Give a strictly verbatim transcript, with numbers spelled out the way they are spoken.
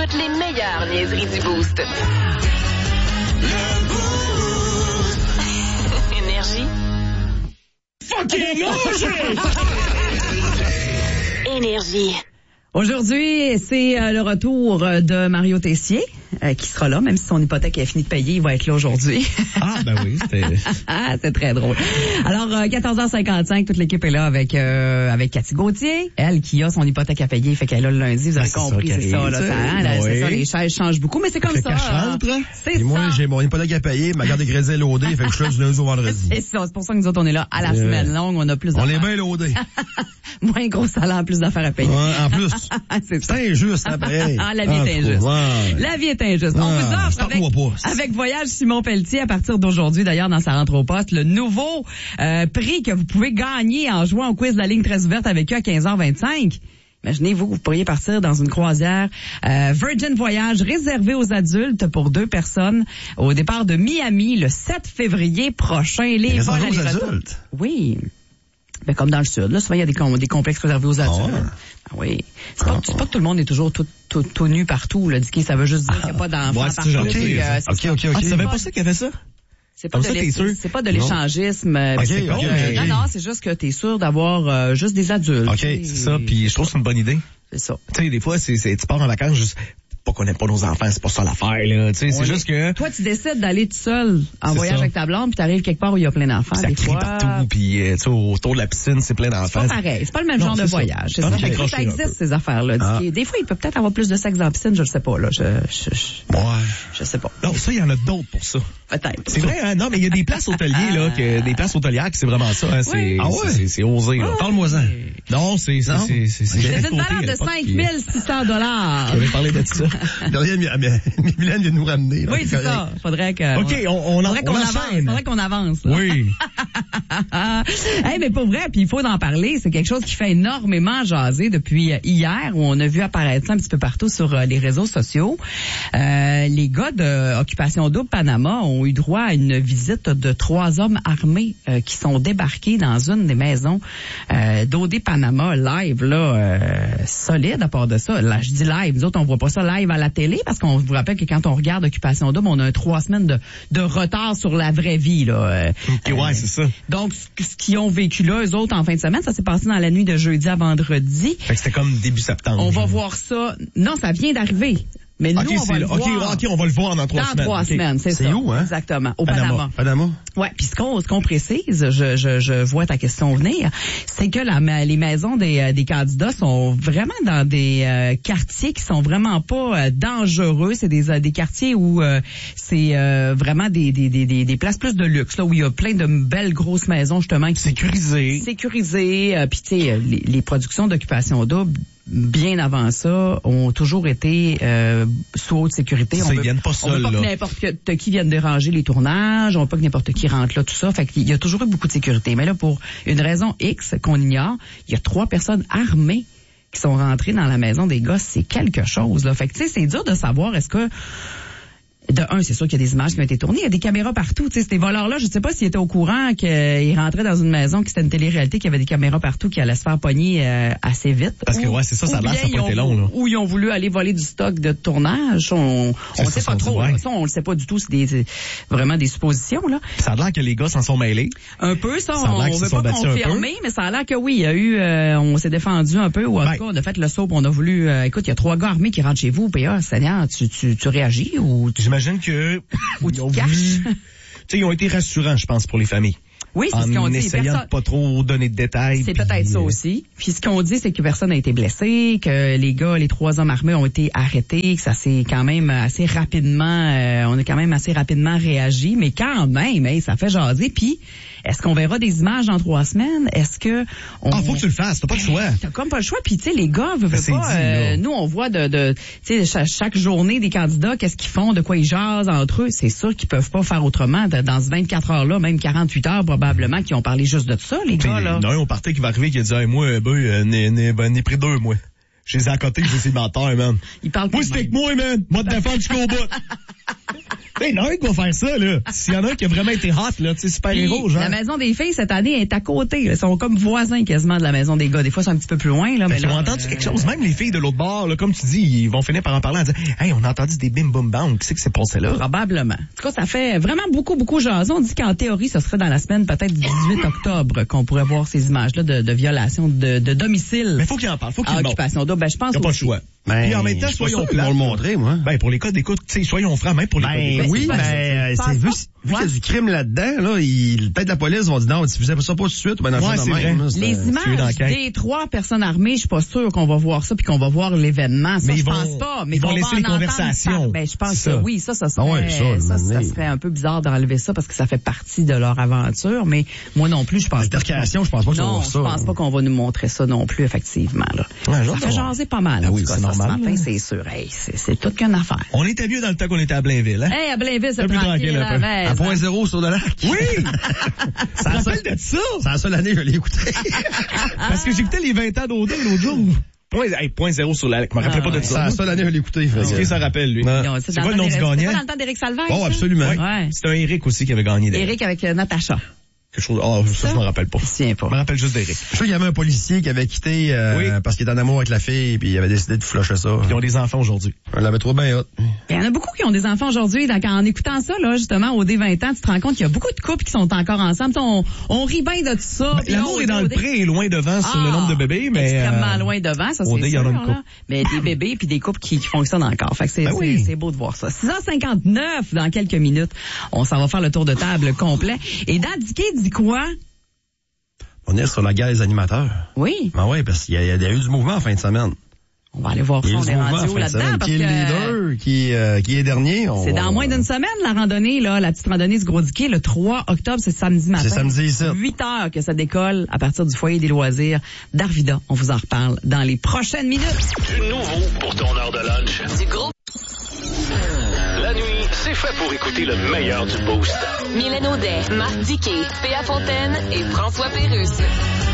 toutes les meilleures niaiseries du Boost. Le Boost. Énergie. Fucking Roger! Énergie. Aujourd'hui, c'est euh, le retour de Mario Tessier, euh, qui sera là, même si son hypothèque est finie de payer, il va être là aujourd'hui. Ah, ben oui, c'était... c'est très drôle. Alors, euh, quatorze heures cinquante-cinq, toute l'équipe est là avec euh, avec Cathy Gauthier, elle qui a son hypothèque à payer, fait qu'elle a le lundi, vous avez ben, compris, c'est ça, là, ça, hein, là, oui. c'est ça, les chaises changent beaucoup, mais c'est comme fait ça. Qu'elle rentre, hein. C'est Et ça. moi, j'ai mon hypothèque à payer, ma garde de crédit est loadée, fait que je suis là du lundi au vendredi. C'est ça, c'est pour ça que nous autres, on est là à la Euh, semaine longue, on a plus On est d'affaires. bien loadés. Moins gros salaire, plus d'affaires à payer. Ouais, en plus. c'est ça. C'est injuste, hein, pareil. Ah, la vie est injuste. Ouais. La vie est injuste. On Ah, vous offre avec, starte-moi pas. avec Voyage Simon Pelletier à partir d'aujourd'hui, d'ailleurs, dans sa rentre au poste, le nouveau euh, prix que vous pouvez gagner en jouant au quiz de la ligne très ouverte avec eux à quinze heures vingt-cinq. Imaginez-vous, vous pourriez partir dans une croisière euh, Virgin Voyage réservée aux adultes pour deux personnes au départ de Miami le sept février prochain. Les vols Réservé aux aller-retour. adultes? Oui. Ben, comme dans le sud, là, souvent, il y a des, com- des complexes réservés aux adultes. Ah ouais. Ah oui. C'est pas, c'est pas que tout le monde est toujours tout, tout, tout nu partout, là. Ça veut juste dire qu'il n'y a pas d'enfants Ouais, c'est partout. ça, j'ai puis, entendu. euh, c'est Ok, ça. ok, ok. Ah, tu savais pas ça qu'il y avait ça? C'est pas, Comme de ça, l'é- t'es sûr? c'est pas de Non. l'échangisme. euh, Ok, c'est ok, pas- ok. Non, non, c'est juste que t'es sûr d'avoir euh, juste des adultes. Ok, tu sais. C'est ça, puis je trouve que c'est une bonne idée. C'est ça. Tu sais, des fois, c'est, c'est, tu pars en vacances juste... Pas qu'on n'aime pas nos enfants, c'est pas ça l'affaire, là. Tu sais, c'est Ouais, juste que... Toi, tu décides d'aller tout seul en C'est voyage ça. avec ta blonde, puis t'arrives quelque part où il y a plein d'enfants. ça Des crie fois, partout, puis euh, tu sais, autour de la piscine, c'est plein c'est d'enfants. pas pareil. C'est pas le même Non, genre de c'est ça. voyage. C'est Ah, ça. j'ai Fait que accroché ça un existe, peu. ces affaires-là. Ah. Des fois, il peut peut-être avoir plus de sexe en piscine, je le sais pas, là. Je, je, je, Ouais. je sais pas. Non, ça, il y en a d'autres pour ça. Peut-être. C'est vrai, hein? Non, mais il y a des places hôtelières, là, que, des places hôtelières que c'est vraiment ça, hein? C'est, Oui. Ah ouais? c'est, c'est, c'est osé, là. Parle-moi-en. Non, c'est, c'est, Non? c'est, c'est, c'est, C'est j'avais une compté valeur à de l'époque, cinq puis, mille six cents dollars. J'avais parlé de ça. Derrière, Mylène vient de nous ramener. là. Oui, c'est correct. ça. Faudrait que... OK, on, on, en, Faudrait qu'on on avance. enchaîne. Faudrait qu'on avance. Là. Oui. hey, mais pour vrai, puis il faut en parler, c'est quelque chose qui fait énormément jaser depuis hier, où on a vu apparaître ça un petit peu partout sur euh, les réseaux sociaux. Euh, les gars de Occupation Double Panama ont eu droit à une visite de trois hommes armés euh, qui sont débarqués dans une des maisons euh, d'O D Panama live, là, euh, solide à part de ça. Là, je dis live, nous autres, on voit pas ça live à la télé, parce qu'on vous rappelle que quand on regarde Occupation Double, on a un trois semaines de, de retard sur la vraie vie, là. Euh, OK, ouais, c'est ça. donc, ce ce qu'ils ont vécu là, eux autres, en fin de semaine, ça s'est passé dans la nuit de jeudi à vendredi. Fait que c'était comme début septembre. On va voir ça. Non, ça vient d'arriver. Mais nous, OK, on c'est va le là. OK, voir OK, on va le voir dans trois dans semaines. trois OK. semaines, c'est ça. C'est où, hein? Exactement, au Panama. Panama. Panama? Ouais, puis ce qu'on ce qu'on précise, je, je je vois ta question venir, c'est que la, ma- les maisons des euh, des candidats sont vraiment dans des euh, quartiers qui sont vraiment pas euh, dangereux, c'est des euh, des quartiers où euh, c'est euh, vraiment des, des des des des places plus de luxe, là où il y a plein de belles grosses maisons justement qui Sécurisé. sécurisées, euh, puis tu sais les, les productions d'Occupation Double bien avant ça, ont toujours été euh, sous haute sécurité. Ça, on ils veut, viennent pas on veut seuls, pas là. que n'importe que- qui vienne déranger les tournages, on veut pas que n'importe qui rentre là, tout ça. Fait qu'il y a toujours eu beaucoup de sécurité. Mais là, pour une raison X qu'on ignore, il y a trois personnes armées qui sont rentrées dans la maison des gars. C'est quelque chose, là. Fait que, tu sais, c'est dur de savoir, est-ce que... De un, c'est sûr qu'il y a des images qui ont été tournées. Il y a des caméras partout. Tu sais, ces voleurs-là, je ne sais pas s'ils étaient au courant qu'ils rentraient dans une maison qui c'était une télé-réalité, qu'il y avait des caméras partout qui allaient se faire pogner euh, assez vite. Parce que, Ou- ouais, c'est ça, ça a ou l'air, bien ça a pas ils été ont- long, là. Ou ils ont voulu aller voler du stock de tournage. On Ça, on ça sait pas sont trop. dit, ouais. Ça, on le sait pas du tout. C'est des, des- vraiment des suppositions, là. Ça a l'air que les gars s'en sont mêlés. Un peu, ça, Ça a l'air on qu'ils veut se sont pas battus un peu. confirmer, mais ça a l'air que oui, il y a eu, euh, on s'est défendu un peu, ou en Ben. tout cas, on a fait le saut, puis on a voulu, euh, écoute, il y a trois gars armés qui rentrent chez vous, puis ah, Seigneur, tu, tu, tu réagis ou tu... J'imagine que Ou ils tu ont caches. voulu- tu sais, ils ont été rassurants, je pense, pour les familles. Oui, c'est ce qu'ils ont En dit. essayant Personne- de pas trop donner de détails. C'est puis, peut-être ça euh, aussi. Puis ce qu'on dit, c'est que personne n'a été blessé, que les gars, les trois hommes armés ont été arrêtés, que ça s'est quand même assez rapidement, euh, on a quand même assez rapidement réagi, mais quand même, hey, ça fait jaser. Puis, est-ce qu'on verra des images dans trois semaines? Est-ce que... On... Ah, faut que tu le fasses, t'as pas de choix. T'as comme pas le choix. Puis, tu sais, les gars, veulent Ben, c'est pas... dit, euh, là. nous, on voit de... de tu sais, chaque, chaque journée des candidats, qu'est-ce qu'ils font, de quoi ils jasent entre eux. C'est sûr qu'ils peuvent pas faire autrement. De- Dans ce vingt-quatre heures-là, même quarante-huit heures, probablement, qui ont parlé juste de ça, les Puis, gars, là. il y en a un au party qui va arriver qui a dit, hey, moi, euh, ben, euh, n'ai, n'ai, ben, n'ai pris deux, moi. Je les ai à côté, je les ai menteur, man. Ils parlent Moi, pas c'est de avec même. moi, man. Moi, te défendre jusqu'au bout. Il y en a un qui va faire ça, là. S'il y en a un qui a vraiment été hot, là, tu sais, super-héros, genre. La maison des filles, cette année, est à côté. Là. Ils sont comme voisins quasiment de la maison des gars. Des fois, c'est un petit peu plus loin, là. Mais Ils là, ont entendu euh, quelque chose. Même les filles de l'autre bord, là, comme tu dis, ils vont finir par en parler en disant, hey, on a entendu des bim bum bam. Qu'est-ce qui s'est passé là? Probablement. En tout cas, ça fait vraiment beaucoup, beaucoup jaser. On dit qu'en théorie, ce serait dans la semaine peut-être du dix-huit octobre qu'on pourrait voir ces images-là de, de violation de, de domicile. Mais faut qu'il en parle. Faut qu'il à le montre. occupation double. Ben, je pense Il n'y a pas le aussi. choix. Ben, Puis en même temps, je suis pas soyons sûr qu'ils vont clairs. le montrer, moi. Ben, pour les codes d'écoute, tu sais, soyons francs, même pour les codes Ben d'écoute. oui, c'est pas- mais c'est- c'est vu, c'est- vu qu'il y a du crime là-dedans, là, il, peut-être la police vont dire non, diffusez pas ça pas tout de suite, ben dans le Ouais, fond de c'est même, vrai. là, c'est- Les tuer images d'enquête. des trois personnes armées, je suis pas sûre qu'on va voir ça puis qu'on va voir l'événement. Ça, Mais je ils vont- pense pas. Mais ils vont qu'on va laisser en les entendre conversations. par- Ben, je pense C'est que ça. oui, ça, ça Ah serait, ouais, ça, ça, ça donné. serait un peu bizarre d'enlever ça parce que ça fait partie de leur aventure. Mais moi non plus, je pense pas. L'altercation, je pense pas qu'on va Non, voir je ça. pense pas qu'on va nous montrer ça non plus, effectivement, là. Ouais, Ça genre, fait jaser pas mal, Ben en oui, tout cas, c'est ça, normal, ce matin, là. c'est sûr. Hey, c'est, c'est toute qu'une affaire. On était mieux dans le temps qu'on était à Blainville, hein? Hey, à Blainville, c'est Un peu plus tranquille, tranquille, un peu. la À veille, point hein. zéro sur le lac. Oui! Ça Ça a rappelle de ça? C'est la seule année que je l'ai écouté. Parce que j'écoutais les vingt ans d'O D l'autre jour. Point, hey, point zéro sur la... Je me rappelais Ah, pas de ouais. C'est ça. la seule année que je l'ai écouté. fait que- Ok, ça rappelle, lui. Ouais. Ils ont- C'est dans quoi le temps nom du d'Éric- gagnant? C'est pas dans le temps d'Éric Salvaire, Oh, ça? absolument. Ouais. C'est un Eric aussi qui avait gagné. d'ailleurs. Éric avec euh, Natacha. Quelque chose... Ah, ça, je me rappelle pas. Je me souviens pas. Je me rappelle juste d'Eric. Je suis sûr qu'il y avait un policier qui avait quitté euh, Oui. parce qu'il était en amour avec la fille puis il avait décidé de flusher ça. Ils ont des enfants aujourd'hui. On l'avait trouvé bien hot. Il y en a beaucoup qui ont des enfants aujourd'hui. Donc, en écoutant ça, là, justement, au D vingt ans, tu te rends compte qu'il y a beaucoup de couples qui sont encore ensemble. Tu sais, On, on rit bien de tout ça. Ben, Puis là, L'amour au est dans D- le pré et loin devant sur le Ah, nombre de bébés, mais... extrêmement euh, loin devant, ça, au c'est D, il y sûr. en a une là. couple. Mais des bébés puis des couples qui, qui fonctionnent encore. Fait que c'est, Ben c'est, oui. c'est beau de voir ça. six heures cinquante-neuf, dans quelques minutes, on s'en va faire le tour de table complet. Et Dandiquet dit quoi? On est sur la guerre des animateurs. Oui, Ben ouais, parce qu'il y, a- il y a eu du mouvement en fin de semaine. on va aller voir Il y ça. a eu On du est mouvement en rendu fin où de là-dedans? semaine. Parce Qui est le que leader, qui, euh, qui est dernier. on c'est va- dans moins d'une semaine, la randonnée, là, la petite randonnée du Gros Diquet, le trois octobre, c'est samedi matin. C'est samedi ici. huit heures que ça décolle à partir du foyer des loisirs d'Arvida. On vous en reparle dans les prochaines minutes. Du nouveau pour ton heure de lunch. Du gros La nuit, c'est fait pour écouter le meilleur du boost. Mylène Audet, Marc Diquet, Péa Fontaine et François Pérusse.